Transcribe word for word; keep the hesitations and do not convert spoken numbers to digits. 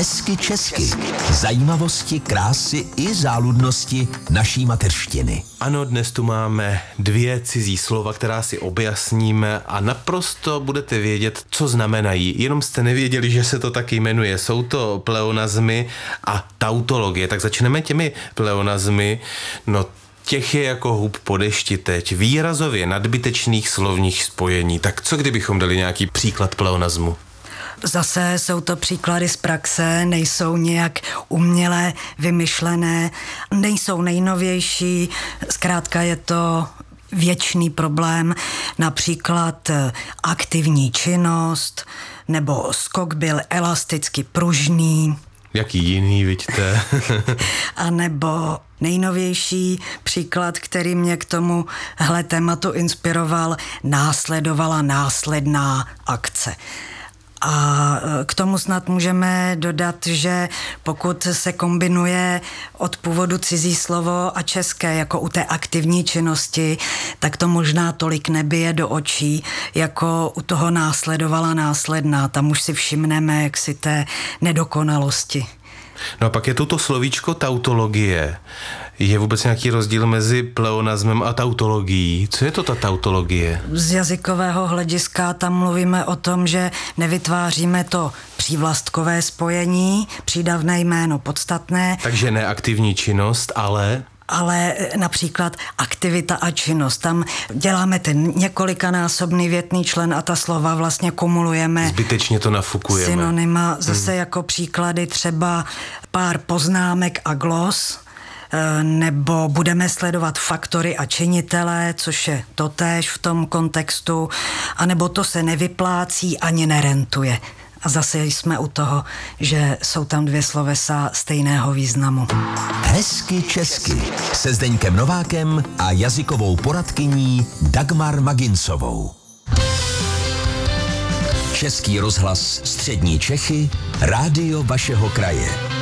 Hezky česky. Zajímavosti, krásy i záludnosti naší mateřštiny. Ano, dnes tu máme dvě cizí slova, která si objasníme a naprosto budete vědět, co znamenají. Jenom jste nevěděli, že se to tak jmenuje. Jsou to pleonazmy a tautologie. Tak začneme těmi pleonazmy. No, těch je jako hub po dešti teď. Výrazově nadbytečných slovních spojení. Tak co kdybychom dali nějaký příklad pleonazmu? Zase jsou to příklady z praxe, nejsou nějak uměle vymyšlené, nejsou nejnovější, zkrátka je to věčný problém, například aktivní činnost, nebo skok byl elasticky pružný. Jaký jiný, vidíte? A nebo nejnovější příklad, který mě k tomuhle tématu inspiroval, následovala následná akce. A k tomu snad můžeme dodat, že pokud se kombinuje od původu cizí slovo a české jako u té aktivní činnosti, tak to možná tolik nebije do očí, jako u toho následovala následná. Tam už si všimneme jaksi té nedokonalosti. No a pak je tu to slovíčko tautologie. Je vůbec nějaký rozdíl mezi pleonazmem a tautologií? Co je to ta tautologie? Z jazykového hlediska tam mluvíme o tom, že nevytváříme to přívlastkové spojení, přídavné jméno podstatné. Takže neaktivní činnost, ale... ale například aktivita a činnost. Tam děláme ten několikanásobný větný člen a ta slova vlastně kumulujeme. Zbytečně to nafukujeme. Synonyma, zase hmm. jako příklady třeba pár poznámek a glos, nebo budeme sledovat faktory a činitele, což je totéž v tom kontextu, anebo to se nevyplácí ani nerentuje. A zase jsme u toho, že jsou tam dvě slovesa stejného významu. Hezky česky se Zdeňkem Novákem a jazykovou poradkyní Dagmar Maginsovou. Český rozhlas Střední Čechy, rádio vašeho kraje.